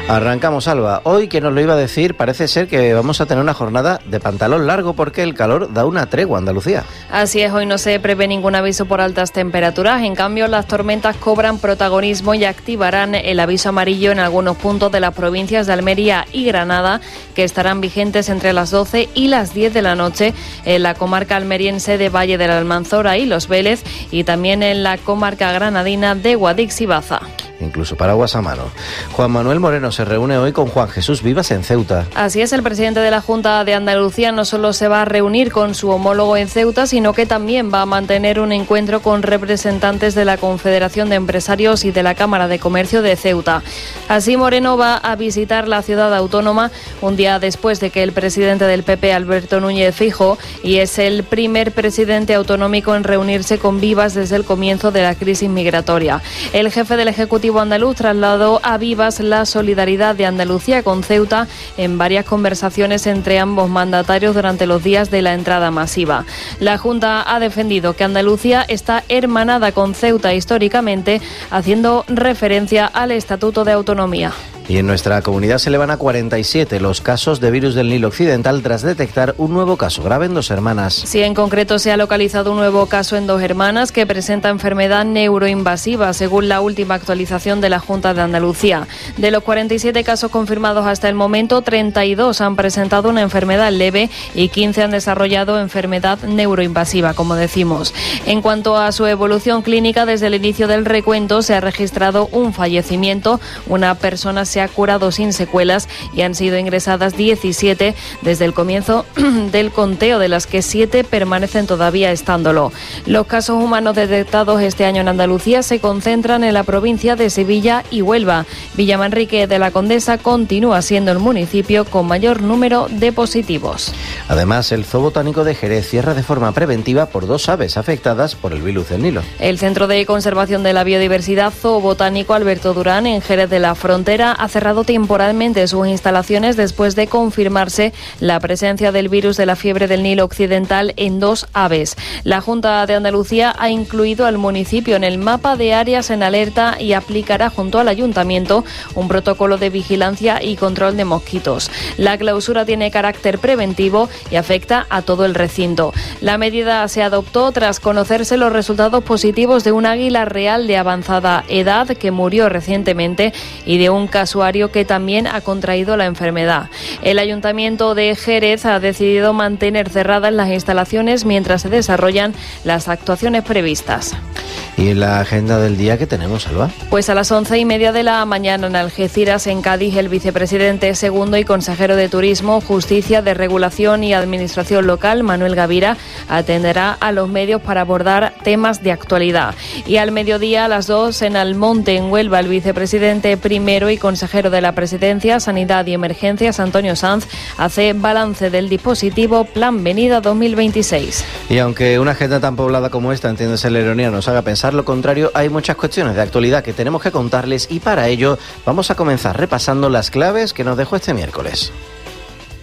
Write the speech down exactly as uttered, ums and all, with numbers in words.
Arrancamos, Alba. Hoy, que nos lo iba a decir, parece ser que vamos a tener una jornada de pantalón largo porque el calor da una tregua a Andalucía. Así es, hoy no se prevé ningún aviso por altas temperaturas. En cambio, las tormentas cobran protagonismo y activarán el aviso amarillo en algunos puntos de las provincias de Almería y Granada, que estarán vigentes entre las doce y las diez de la noche en la comarca almeriense de Valle de la Almanzora y Los Vélez, y también en la comarca granadina de Guadix y Baza. Incluso paraguas a mano. Juan Manuel Moreno se reúne hoy con Juan Jesús Vivas en Ceuta. Así es, el presidente de la Junta de Andalucía no solo se va a reunir con su homólogo en Ceuta, sino que también va a mantener un encuentro con representantes de la Confederación de Empresarios y de la Cámara de Comercio de Ceuta. Así, Moreno va a visitar la ciudad autónoma un día después de que el presidente del P P, Alberto Núñez Feijóo, y es el primer presidente autonómico en reunirse con Vivas desde el comienzo de la crisis migratoria. El jefe del Ejecutivo andaluz trasladó a Vivas la solidaridad de Andalucía con Ceuta en varias conversaciones entre ambos mandatarios durante los días de la entrada masiva. La Junta ha defendido que Andalucía está hermanada con Ceuta históricamente, haciendo referencia al Estatuto de Autonomía. Y en nuestra comunidad se elevan a cuarenta y siete los casos de virus del Nilo Occidental tras detectar un nuevo caso grave en Dos Hermanas. Sí, en concreto se ha localizado un nuevo caso en Dos Hermanas que presenta enfermedad neuroinvasiva, según la última actualización de la Junta de Andalucía. De los cuarenta y siete casos confirmados hasta el momento, treinta y dos han presentado una enfermedad leve y quince han desarrollado enfermedad neuroinvasiva, como decimos. En cuanto a su evolución clínica, desde el inicio del recuento se ha registrado un fallecimiento. Una persona se ha curado sin secuelas y han sido ingresadas diecisiete desde el comienzo del conteo, de las que siete permanecen todavía estándolo. Los casos humanos detectados este año en Andalucía se concentran en la provincia de Sevilla y Huelva. Villamanrique de la Condesa continúa siendo el municipio con mayor número de positivos. Además, el Zoo Botánico de Jerez cierra de forma preventiva por dos aves afectadas por el virus del Nilo. El Centro de Conservación de la Biodiversidad Zoo Botánico Alberto Durán, en Jerez de la Frontera, ha cerrado temporalmente sus instalaciones después de confirmarse la presencia del virus de la fiebre del Nilo Occidental en dos aves. La Junta de Andalucía ha incluido al municipio en el mapa de áreas en alerta y aplicará junto al ayuntamiento un protocolo de vigilancia y control de mosquitos. La clausura tiene carácter preventivo y afecta a todo el recinto. La medida se adoptó tras conocerse los resultados positivos de un águila real de avanzada edad que murió recientemente y de un casuario que también ha contraído la enfermedad. El Ayuntamiento de Jerez ha decidido mantener cerradas las instalaciones mientras se desarrollan las actuaciones previstas. ¿Y en la agenda del día qué tenemos, Alba? Pues a las once y media de la mañana en Algeciras, en Cádiz, el vicepresidente segundo y consejero de Turismo, Justicia, de Regulación y Administración Local, Manuel Gavira, atenderá a los medios para abordar temas de actualidad. Y al mediodía, a las dos, en Almonte, en Huelva, el vicepresidente primero y consejero de la Presidencia, Sanidad y Emergencias, Antonio Sanz, hace balance del dispositivo Plan Venida dos mil veintiséis. Y aunque una agenda tan poblada como esta, entiéndase la ironía, nos haga pensar lo contrario, hay muchas cuestiones de actualidad que tenemos que contarles y para ello vamos a comenzar repasando las claves que nos dejó este miércoles.